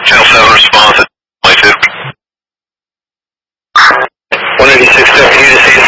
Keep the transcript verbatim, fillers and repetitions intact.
Channel seven response at twenty-two. one eighty-six, you just